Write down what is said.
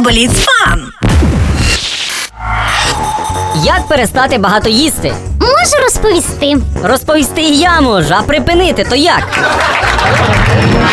Blitz Fun! Як перестати багато їсти? Можу розповісти. Розповісти і я можу, а припинити то як?